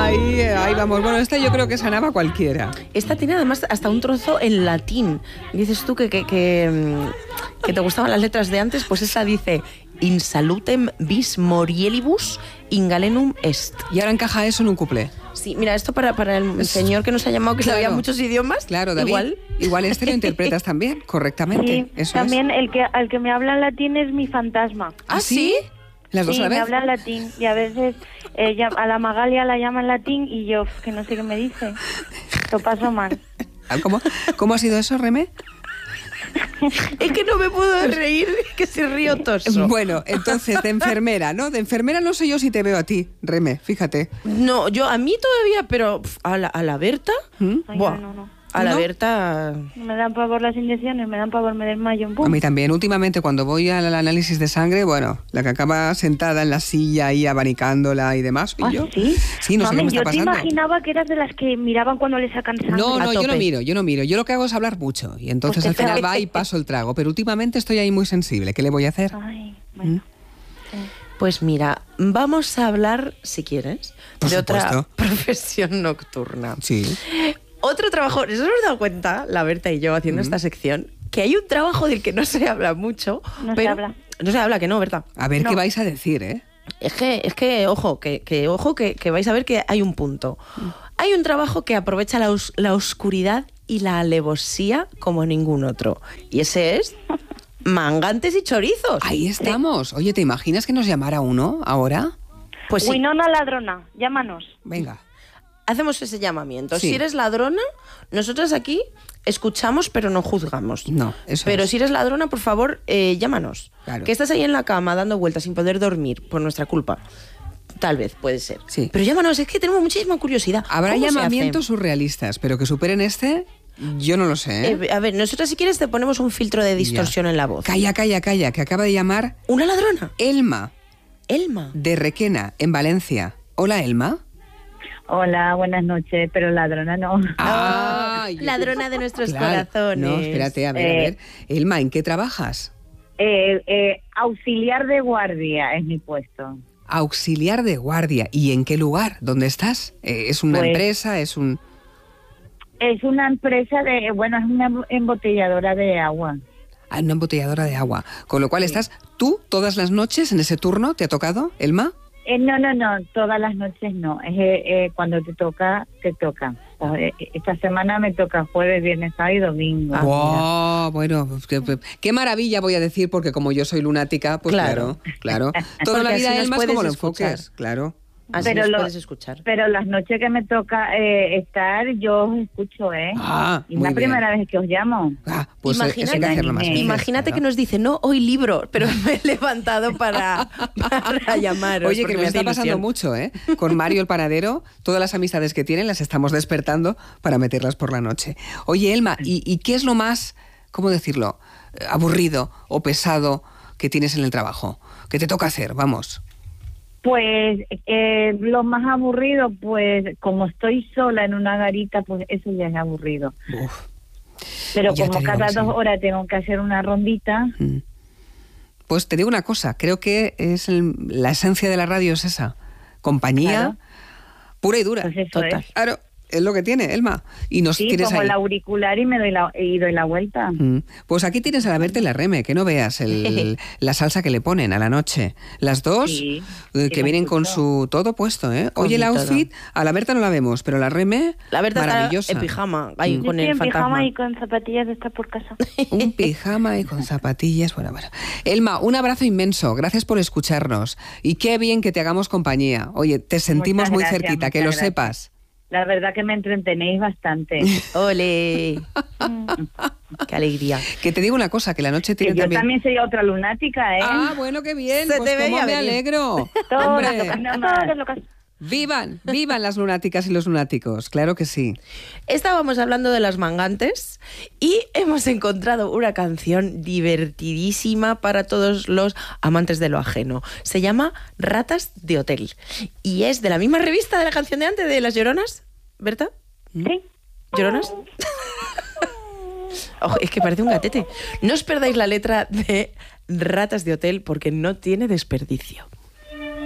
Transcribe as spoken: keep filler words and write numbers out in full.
Ahí, ahí vamos. Bueno, esta yo creo que sanaba cualquiera. Esta tiene además hasta un trozo en latín. Dices tú que, que, que, que te gustaban las letras de antes, pues esa dice in salutem vis morielibus in galenum est. Y ahora encaja eso en un cuplé. Sí, mira, esto para, para el señor que nos ha llamado, que Claro. sabía muchos idiomas. Claro, David. Igual. Igual este lo interpretas también, correctamente. Sí, Eso también es. el que al que me habla en latín es mi fantasma. ¿Ah, sí? Las dos Sí, a la me vez. habla en latín y a veces eh, ya- a la Magalia la llama en latín y yo que no sé qué me dice. Lo paso mal. ¿Cómo, ¿Cómo ha sido eso, Remé? Es que no me puedo reír, que se río toso. Bueno, entonces, de enfermera, ¿no? De enfermera no sé yo si te veo a ti, Remé, fíjate. No, yo a mí todavía, pero pf, a la, a la Berta, ¿Mm? Ay, buah, no, no, no. a la ¿No? Berta... Me dan pavor las inyecciones, me dan pavor, me desmayo. A ¡Pum! mí también. Últimamente, cuando voy al análisis de sangre, bueno, la que acaba sentada en la silla ahí abanicándola y demás, y ¿Ah, yo. sí? Sí, no sé Mami, qué me está yo pasando. te imaginaba que eras de las que miraban cuando le sacan sangre. No, a no, yo no tope. miro, yo no miro. Yo lo que hago es hablar mucho. Y entonces Pues al te final trago. va y paso el trago. Pero últimamente estoy ahí muy sensible. ¿Qué le voy a hacer? Ay, bueno. Sí. Pues mira, vamos a hablar, si quieres, Por de otra supuesto. profesión nocturna. Sí. Otro trabajo, ¿nos hemos dado cuenta, la Berta y yo, haciendo esta sección, que hay un trabajo del que no se habla mucho? No se pero habla. No se habla, que no, Berta. A ver No. qué vais a decir, ¿eh? Es que, es que ojo, que, que ojo, que, que vais a ver que hay un punto. Hay un trabajo que aprovecha la, os- la oscuridad y la alevosía como ningún otro. Y ese es mangantes y chorizos. Ahí estamos. Oye, ¿te imaginas que nos llamara uno ahora? Pues sí. Winona Ladrona, llámanos. Venga. Hacemos ese llamamiento. Sí. Si eres ladrona, nosotros aquí escuchamos pero no juzgamos. No, eso Pero es. si eres ladrona, por favor, eh, llámanos. Claro. Que estás ahí en la cama dando vueltas sin poder dormir por nuestra culpa. Tal vez, puede ser. Sí. Pero llámanos, es que tenemos muchísima curiosidad. Habrá ¿Cómo se llamamientos hace? surrealistas, pero que superen este, yo no lo sé, ¿eh? Eh, a ver, nosotros si quieres te ponemos un filtro de distorsión Ya. en la voz. Calla, calla, calla, que acaba de llamar ¿Una ladrona? Elma, Elma. de Requena, en Valencia. Hola, Elma. Hola, buenas noches, pero ladrona no. Ay, Ladrona de nuestros claro. corazones. No, espérate, a ver, a Eh, ver. Elma, ¿en qué trabajas? Eh, eh, auxiliar de guardia es mi puesto. Auxiliar de guardia. ¿Y en qué lugar? ¿Dónde estás? Eh, ¿Es una Pues- empresa? ¿Es un...? Es una empresa de, bueno, es una embotelladora de agua. Ah, una embotelladora de agua. Con lo cual estás tú todas las noches en ese turno. ¿Te ha tocado, Elma? Eh, no, no, no, todas las noches no. Es eh, eh, cuando te toca, te toca. O, eh, esta semana me toca jueves, viernes, sábado y domingo. Ah, Wow, bueno, pues qué, qué maravilla voy a decir, porque como yo soy lunática, pues claro, Claro. claro. Toda Porque la vida, así nos Elma, es como puedes lo escuchar. enfoques, claro. Así Pero nos lo- puedes escuchar. Pero las noches que me toca eh, estar, yo os escucho, ¿eh? Ah, y es muy la bien. primera vez que os llamo. Ah, pues eh, eso hay que Imagínate- hacerlo más veces, Imagínate claro. que nos dice, no, hoy libro, pero me he levantado para, para llamaros. Oye, porque que me nos hace está pasando ilusión. mucho, ¿eh? Con Mario el panadero, todas las amistades que tienen las estamos despertando para meterlas por la noche. Oye, Elma, ¿y, y qué es lo más, cómo decirlo, eh, aburrido o pesado que tienes en el trabajo? ¿Qué te toca hacer? Vamos. Pues eh, lo más aburrido, pues como estoy sola en una garita, pues eso ya es aburrido. Uf. Pero Ya te como digo cada que sí. dos horas tengo que hacer una rondita, Mm. Pues te digo una cosa, creo que es el- la esencia de la radio es esa, compañía Claro. pura y dura. pues eso Total. es. Claro, es lo que tiene, Elma. Y nos Sí, tienes pongo ahí. el auricular y me doy la, y doy la vuelta. Mm. Pues aquí tienes a la Berta y la Reme, que no veas el- la salsa que le ponen a la noche. Las dos Sí, eh, sí, que la vienen con escucho. su todo puesto, ¿eh? Con Oye, el todo. outfit, a la Berta no la vemos, pero la Reme, La verdad está maravillosa. en pijama, ahí Mm. Yo con estoy el en fantasma. pijama y con zapatillas de estar por casa. Un pijama y con zapatillas, bueno, bueno. Elma, un abrazo inmenso, gracias por escucharnos. Y qué bien que te hagamos compañía. Oye, te sentimos Muchas muy gracias, cerquita, que muchas lo gracias. sepas. La verdad que me entretenéis bastante. ¡Ole! ¡Qué alegría! Que te digo una cosa, que la noche Que tiene yo también... también soy otra lunática, ¿eh? Ah, bueno, qué bien, Se pues te cómo veía me venir. alegro. Todas Hombre. locas, no más. Todas locas. Vivan, vivan las lunáticas y los lunáticos, claro que sí. Estábamos hablando de las mangantes y hemos encontrado una canción divertidísima para todos los amantes de lo ajeno. Se llama Ratas de Hotel y es de la misma revista de la canción de antes, de Las Lloronas, ¿Berta? Sí. ¿Lloronas? Ojo, es que parece un gatete. No os perdáis la letra de Ratas de Hotel porque no tiene desperdicio.